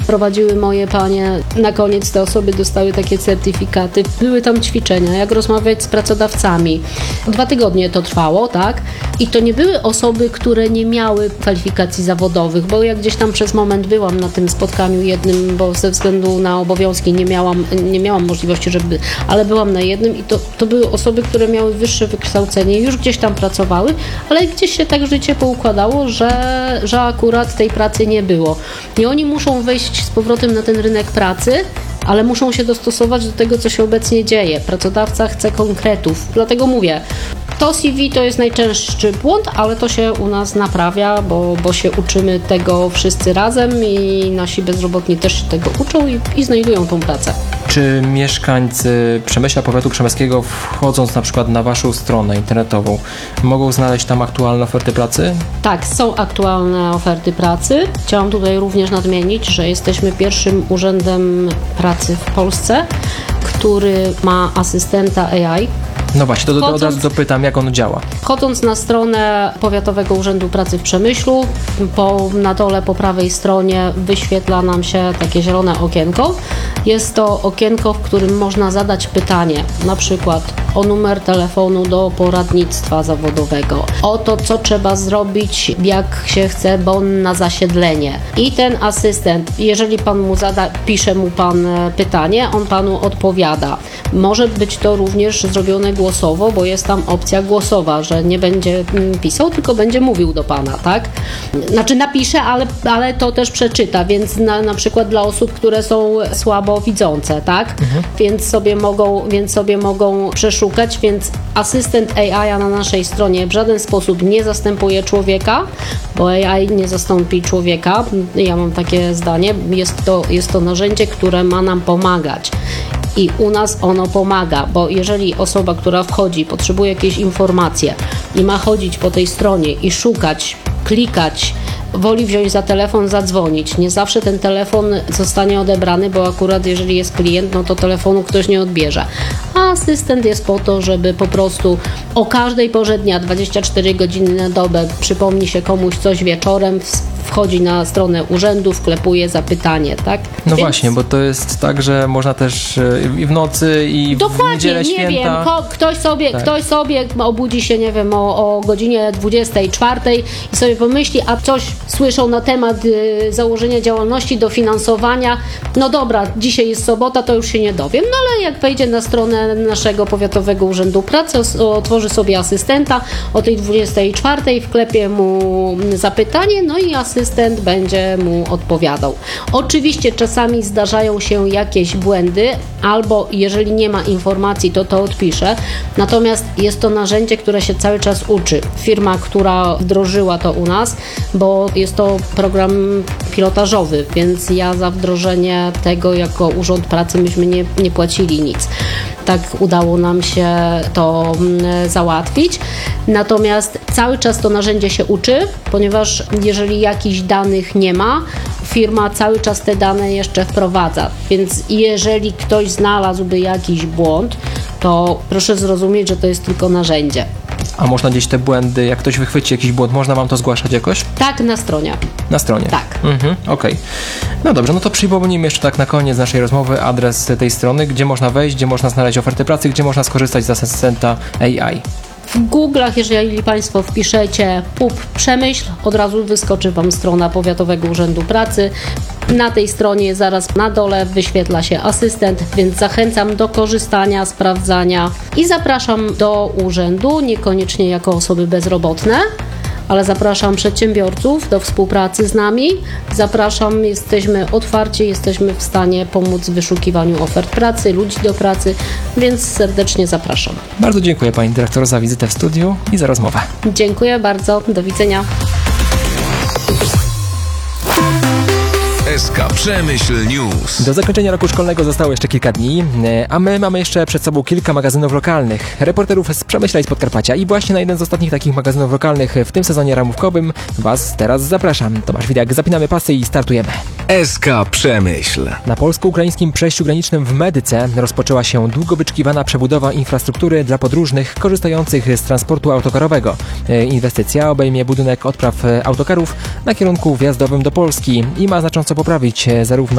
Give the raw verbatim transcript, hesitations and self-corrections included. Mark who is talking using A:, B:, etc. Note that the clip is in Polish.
A: prowadziły moje panie. Na koniec te osoby dostały takie certyfikaty. Były tam ćwiczenia, jak rozmawiać z pracodawcami. Dwa tygodnie to trwało, tak? I to nie były osoby, które nie miały kwalifikacji zawodowych, bo ja gdzieś tam przez moment byłam na tym spotkaniu jednym, bo ze względu na obowiązki nie miałam, nie miałam możliwości, żeby, ale byłam na jednym i to, to były osoby, które miały wyższe wykształcenie, już gdzieś tam pracowały, ale gdzieś się tak życie poukładało, że, że akurat tej pracy nie było. I oni muszą wejść z powrotem na ten rynek pracy, ale muszą się dostosować do tego, co się obecnie dzieje. Pracodawca chce konkretów, dlatego mówię, to C V to jest najczęstszy błąd, ale to się u nas naprawia, bo, bo się uczymy tego wszyscy razem i nasi bezrobotni też się tego uczą i, i znajdują tą pracę.
B: Czy mieszkańcy Przemyśla, powiatu przemyskiego, wchodząc na przykład na waszą stronę internetową, mogą znaleźć tam aktualne oferty pracy?
A: Tak, są aktualne oferty pracy. Chciałam tutaj również nadmienić, że jesteśmy pierwszym urzędem pracy w Polsce, który ma asystenta A I.
B: No właśnie, to, to
A: Wchodząc,
B: od razu dopytam, jak on działa.
A: Wchodząc na stronę Powiatowego Urzędu Pracy w Przemyślu, po, na dole po prawej stronie wyświetla nam się takie zielone okienko. Jest to okienko, w którym można zadać pytanie, na przykład o numer telefonu do poradnictwa zawodowego, o to, co trzeba zrobić, jak się chce bon na zasiedlenie. I ten asystent, jeżeli pan mu zada, pisze mu pan pytanie, on panu odpowiada. Może być to również zrobione głosowo, bo jest tam opcja głosowa, że nie będzie pisał, tylko będzie mówił do pana, tak? Znaczy napisze, ale, ale to też przeczyta, więc na, na przykład dla osób, które są słabo widzące, tak? Mhm. Więc sobie mogą, więc sobie mogą przeszukać, więc asystent A I na naszej stronie w żaden sposób nie zastępuje człowieka, bo A I nie zastąpi człowieka. Ja mam takie zdanie, jest to, jest to narzędzie, które ma nam pomagać. I u nas ono pomaga, bo jeżeli osoba, która wchodzi, potrzebuje jakieś informacje i ma chodzić po tej stronie i szukać, klikać, woli wziąć za telefon, zadzwonić. Nie zawsze ten telefon zostanie odebrany, bo akurat jeżeli jest klient, no to telefonu ktoś nie odbierze. A asystent jest po to, żeby po prostu o każdej porze dnia, dwadzieścia cztery godziny na dobę, przypomni się komuś coś wieczorem, wchodzi na stronę urzędu, wklepuje zapytanie, tak?
B: No
A: Więc...
B: właśnie, bo to jest tak, że można też i w nocy, i w niedzielę,
A: nie
B: święta.
A: Wiem, ko- ktoś sobie,
B: tak. ktoś
A: sobie obudzi się, nie wiem, o, o godzinie dwudziestej czwartej i sobie pomyśli, a coś słyszą na temat y, założenia działalności, dofinansowania. No dobra, dzisiaj jest sobota, to już się nie dowiem, no ale jak wejdzie na stronę naszego Powiatowego Urzędu Pracy, otworzy sobie asystenta o tej dwudziestej czwartej, wklepie mu zapytanie, no i asystent będzie mu odpowiadał. Oczywiście czasami zdarzają się jakieś błędy, albo jeżeli nie ma informacji, to to odpisze. Natomiast jest to narzędzie, które się cały czas uczy. Firma, która wdrożyła to u nas, bo jest to program pilotażowy, więc ja za wdrożenie tego jako Urząd Pracy myśmy nie, nie płacili nic. Tak udało nam się to załatwić. Natomiast cały czas to narzędzie się uczy, ponieważ jeżeli jakichś danych nie ma, firma cały czas te dane jeszcze wprowadza. Więc jeżeli ktoś znalazłby jakiś błąd, to proszę zrozumieć, że to jest tylko narzędzie.
B: A można gdzieś te błędy, jak ktoś wychwyci jakiś błąd, można wam to zgłaszać jakoś?
A: Tak, na stronie.
B: Na stronie?
A: Tak.
B: Mhm, okej. Okay. No dobrze, no to przypomnijmy jeszcze tak na koniec naszej rozmowy adres tej strony, gdzie można wejść, gdzie można znaleźć oferty pracy, gdzie można skorzystać z asystenta A I.
A: W Google'ach, jeżeli Państwo wpiszecie P U P Przemyśl, od razu wyskoczy Wam strona Powiatowego Urzędu Pracy. Na tej stronie zaraz na dole wyświetla się asystent, więc zachęcam do korzystania, sprawdzania i zapraszam do urzędu, niekoniecznie jako osoby bezrobotne, ale zapraszam przedsiębiorców do współpracy z nami. Zapraszam, jesteśmy otwarci, jesteśmy w stanie pomóc w wyszukiwaniu ofert pracy, ludzi do pracy, więc serdecznie zapraszam.
B: Bardzo dziękuję Pani Dyrektor za wizytę w studiu i za rozmowę.
A: Dziękuję bardzo, do widzenia.
C: S K Przemyśl News.
B: Do zakończenia roku szkolnego zostało jeszcze kilka dni, a my mamy jeszcze przed sobą kilka magazynów lokalnych. Reporterów z Przemyśla i z Podkarpacia i właśnie na jeden z ostatnich takich magazynów lokalnych w tym sezonie ramówkowym Was teraz zapraszam. Tomasz Widak, zapinamy pasy i startujemy.
C: S K Przemyśl.
B: Na polsko-ukraińskim przejściu granicznym w Medyce rozpoczęła się długo wyczekiwana przebudowa infrastruktury dla podróżnych korzystających z transportu autokarowego. Inwestycja obejmie budynek odpraw autokarów na kierunku wjazdowym do Polski i ma znacząco poprawić zarówno